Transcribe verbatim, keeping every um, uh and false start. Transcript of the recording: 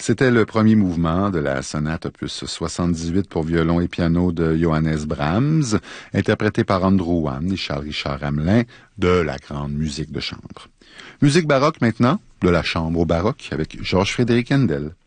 C'était le premier mouvement de la sonate opus soixante-dix-huit pour violon et piano de Johannes Brahms, interprété par Andrew Wann et Charles-Richard Hamelin de la grande musique de chambre. Musique baroque maintenant, de la chambre au baroque, avec Georges Frédéric Handel.